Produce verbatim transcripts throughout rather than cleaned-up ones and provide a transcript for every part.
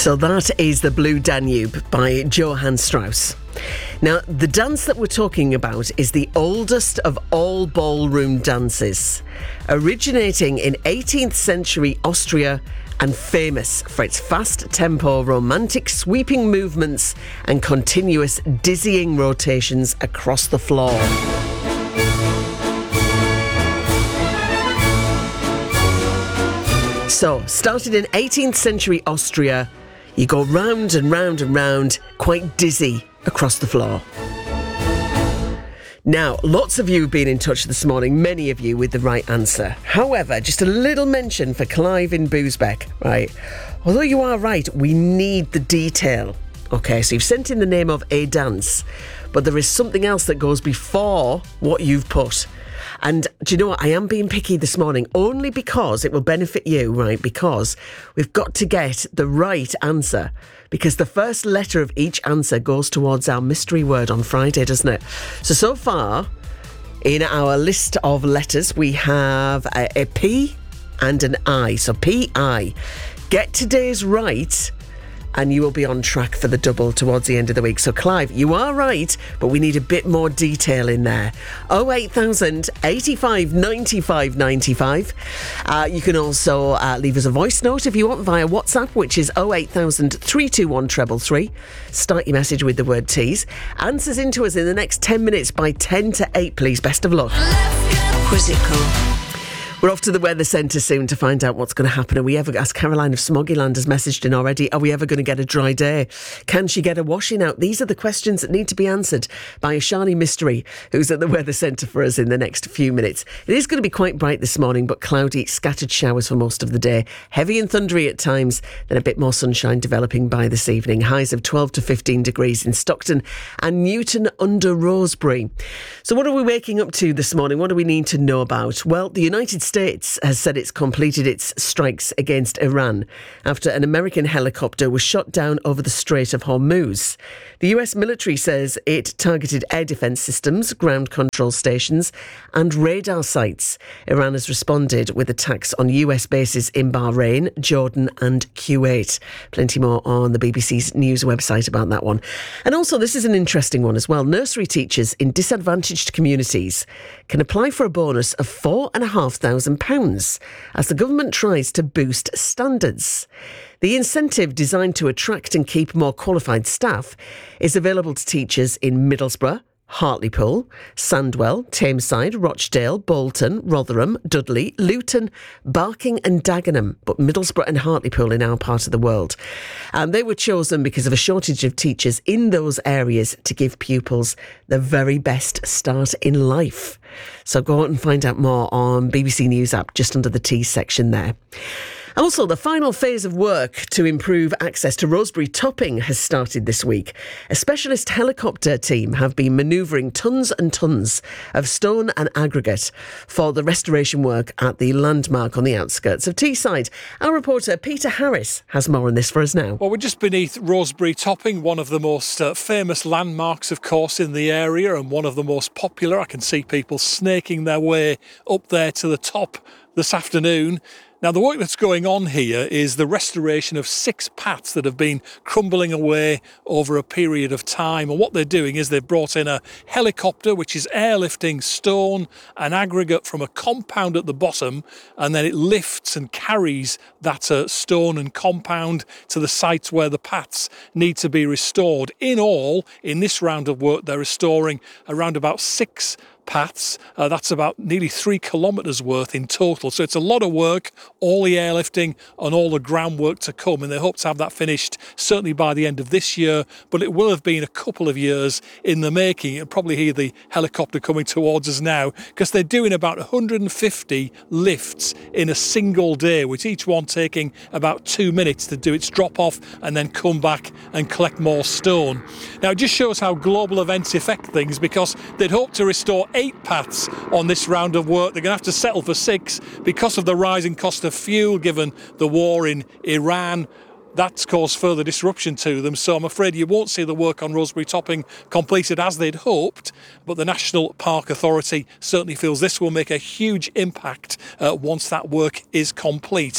So that is The Blue Danube by Johann Strauss. Now, the dance that we're talking about is the oldest of all ballroom dances, originating in eighteenth century Austria and famous for its fast tempo, romantic sweeping movements and continuous dizzying rotations across the floor. So, started in eighteenth century Austria, you go round and round and round, quite dizzy across the floor. Now, lots of you have been in touch this morning, many of you with the right answer. However, just a little mention for Clive in Boosbeck, right? Although you are right, we need the detail. Okay, so you've sent in the name of a dance, but there is something else that goes before what you've put. And do you know what? I am being picky this morning only because it will benefit you, right? Because we've got to get the right answer. Because the first letter of each answer goes towards our mystery word on Friday, doesn't it? So, so far, in our list of letters, we have a, a P and an I. So, P I. Get today's right, and you will be on track for the double towards the end of the week. So, Clive, you are right, but we need a bit more detail in there. oh eight thousand, eighty-five, ninety-five, ninety-five. Uh, you can also uh, leave us a voice note if you want via WhatsApp, which is oh eight thousand, three two one, three three three. Start your message with the word tease. Answers into us in the next ten minutes by ten to eight, please. Best of luck. Quizzical. We're off to the weather centre soon to find out what's going to happen. Are we ever, as Caroline of Smoggyland has messaged in already, are we ever going to get a dry day? Can she get a washing out? These are the questions that need to be answered by Ashani Mystery, who's at the weather centre for us in the next few minutes. It is going to be quite bright this morning, but cloudy, scattered showers for most of the day. Heavy and thundery at times, then a bit more sunshine developing by this evening. Highs of twelve to fifteen degrees in Stockton and Newton under Rosebery. So what are we waking up to this morning? What do we need to know about? Well, the United States States has said it's completed its strikes against Iran after an American helicopter was shot down over the Strait of Hormuz. The U S military says it targeted air defence systems, ground control stations and radar sites. Iran has responded with attacks on U S bases in Bahrain, Jordan and Kuwait. Plenty more on the B B C's news website about that one. And also, this is an interesting one as well. Nursery teachers in disadvantaged communities can apply for a bonus of four and a half thousand pounds as the government tries to boost standards. The incentive, designed to attract and keep more qualified staff, is available to teachers in Middlesbrough, Hartlepool, Sandwell, Tameside, Rochdale, Bolton, Rotherham, Dudley, Luton, Barking and Dagenham, but Middlesbrough and Hartlepool in our part of the world. And they were chosen because of a shortage of teachers in those areas to give pupils the very best start in life. So go out and find out more on B B C News app, just under the T section there. Also, the final phase of work to improve access to Rosebery Topping has started this week. A specialist helicopter team have been manoeuvring tons and tons of stone and aggregate for the restoration work at the landmark on the outskirts of Teesside. Our reporter Peter Harris has more on this for us now. Well, we're just beneath Rosebery Topping, one of the most uh, famous landmarks, of course, in the area, and one of the most popular. I can see people snaking their way up there to the top this afternoon. Now, the work that's going on here is the restoration of six paths that have been crumbling away over a period of time. And what they're doing is they've brought in a helicopter, which is airlifting stone and aggregate from a compound at the bottom, and then it lifts and carries that uh, stone and compound to the sites where the paths need to be restored. In all, in this round of work, they're restoring around about six paths. Uh, that's about nearly three kilometres worth in total. So it's a lot of work, all the airlifting and all the groundwork to come. And they hope to have that finished certainly by the end of this year. But it will have been a couple of years in the making. You'll probably hear the helicopter coming towards us now, because they're doing about one hundred fifty lifts in a single day, with each one taking about two minutes to do its drop off and then come back and collect more stone. Now, it just shows how global events affect things, because they'd hoped to restore eight paths on this round of work. They're going to have to settle for six because of the rising cost of fuel given the war in Iran. That's caused further disruption to them, so I'm afraid you won't see the work on Rosebery Topping completed as they'd hoped, but the National Park Authority certainly feels this will make a huge impact uh, once that work is complete.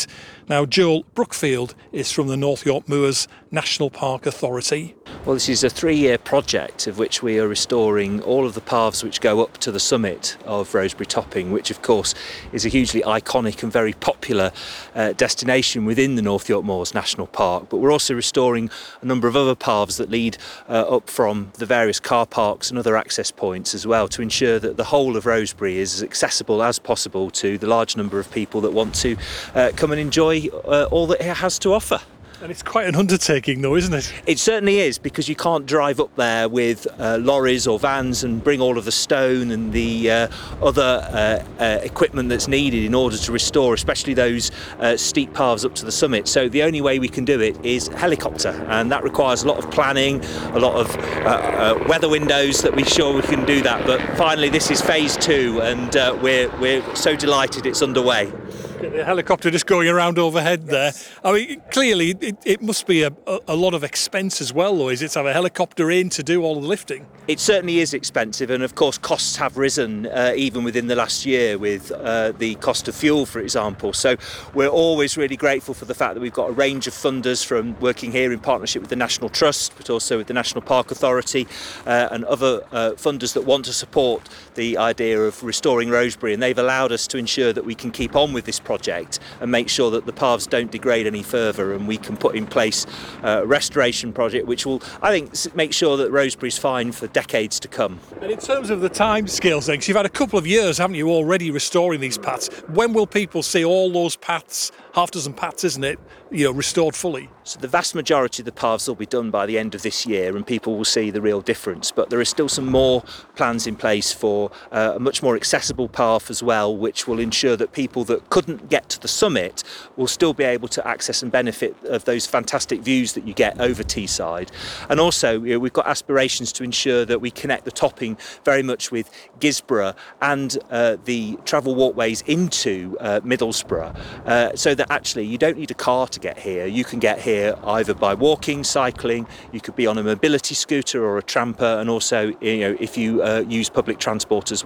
Now, Joel Brookfield is from the North York Moors National Park Authority. Well, this is a three-year project of which we are restoring all of the paths which go up to the summit of Rosebery Topping, which of course is a hugely iconic and very popular uh, destination within the North York Moors National Park. But we're also restoring a number of other paths that lead uh, up from the various car parks and other access points as well, to ensure that the whole of Rosebery is as accessible as possible to the large number of people that want to uh, come and enjoy uh, all that it has to offer. And it's quite an undertaking though, isn't it? It certainly is, because you can't drive up there with uh, lorries or vans and bring all of the stone and the uh, other uh, uh, equipment that's needed in order to restore, especially those uh, steep paths up to the summit. So the only way we can do it is helicopter, and that requires a lot of planning, a lot of uh, uh, weather windows that we're sure we can do that. But finally, this is phase two, and uh, we're, we're so delighted it's underway. The helicopter just going around overhead there. I mean, clearly it, it must be a, a lot of expense as well, though, is it, to have a helicopter in to do all the lifting? It certainly is expensive, and of course costs have risen uh, even within the last year with uh, the cost of fuel, for example. So we're always really grateful for the fact that we've got a range of funders from working here in partnership with the National Trust, but also with the National Park Authority uh, and other uh, funders that want to support the idea of restoring Rosebery, and they've allowed us to ensure that we can keep on with this project and make sure that the paths don't degrade any further, and we can put in place a restoration project which will, I think, make sure that Rosebery's fine for decades to come. And in terms of the time scales then, 'cause you've had a couple of years, haven't you, already restoring these paths, when will people see all those paths, half dozen paths, isn't it, you know, restored fully? So the vast majority of the paths will be done by the end of this year, and people will see the real difference. But there are still some more plans in place for uh, a much more accessible path as well, which will ensure that people that couldn't get to the summit will still be able to access and benefit of those fantastic views that you get over Teesside. And also, you know, we've got aspirations to ensure that we connect the topping very much with Gisborough and uh, the travel walkways into uh, Middlesbrough, uh, so that actually you don't need a car to get here. You can get here either by walking, cycling, you could be on a mobility scooter or a tramper, and also, you know, if you uh, use public transport as well.